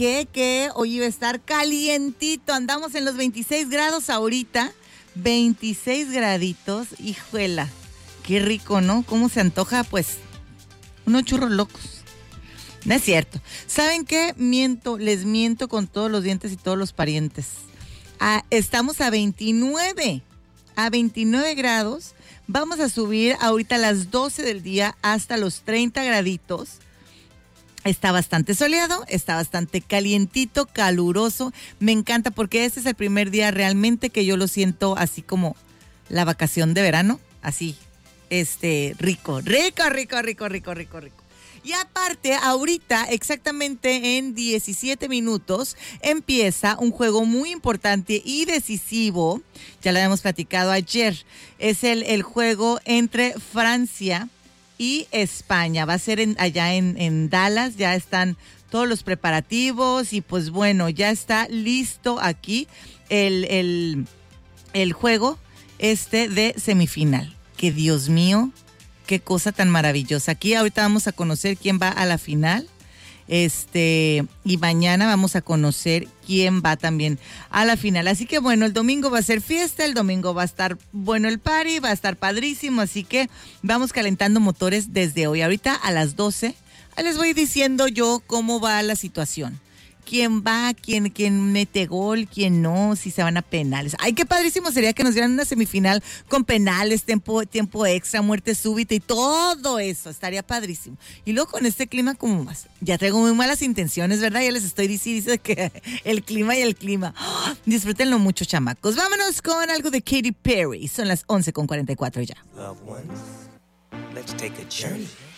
dije que hoy iba a estar calientito. Andamos en los 26 grados ahorita. 26 graditos. Hijuela, qué rico, ¿no? ¿Cómo se antoja? Pues, unos churros locos. No es cierto. ¿Saben qué? Les miento con todos los dientes y todos los parientes. Estamos a 29 grados. Vamos a subir ahorita a las 12 del día hasta los 30 graditos. Está bastante soleado, está bastante calientito, caluroso. Me encanta porque este es el primer día realmente que yo lo siento así como la vacación de verano. Así, rico. Y aparte, ahorita, exactamente en 17 minutos, empieza un juego muy importante y decisivo. Ya lo habíamos platicado ayer. Es el juego entre Francia y España. Va a ser allá en Dallas. Ya están todos los preparativos y pues bueno, ya está listo aquí el juego de semifinal. Que Dios mío, qué cosa tan maravillosa. Aquí ahorita vamos a conocer quién va a la final. Y mañana vamos a conocer quién va también a la final. Así que bueno, el domingo va a ser fiesta, el domingo va a estar bueno el party, va a estar padrísimo. Así que vamos calentando motores desde hoy. Ahorita a las 12 les voy diciendo yo cómo va la situación. ¿Quién va? ¿Quién mete gol? ¿Quién no? Si se van a penales. Ay, qué padrísimo sería que nos dieran una semifinal con penales, tiempo extra, muerte súbita y todo eso. Estaría padrísimo. Y luego con este clima, como más. Ya traigo muy malas intenciones, ¿verdad? Ya les estoy diciendo que el clima. ¡Oh! Disfrútenlo mucho, chamacos. Vámonos con algo de Katy Perry. Son las 11:44 ya. Loved ones, let's take a journey.